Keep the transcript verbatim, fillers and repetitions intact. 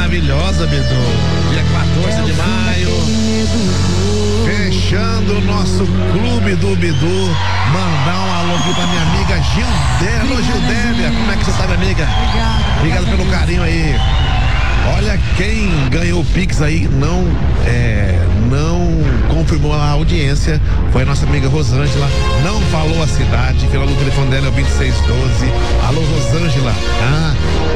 maravilhosa, Bidu. Dia quatorze de maio. Fechando o nosso clube do Bidu. Mandar um alô aqui pra minha amiga Gildélia. Alô, Gildélia. Como é que você tá, minha amiga? Obrigada. Obrigado pelo carinho aí. Olha, quem ganhou o Pix aí não, é, não confirmou a audiência, foi a nossa amiga Rosângela, não falou a cidade, final do telefone dela é o vinte e seis doze. Alô, Rosângela, ah,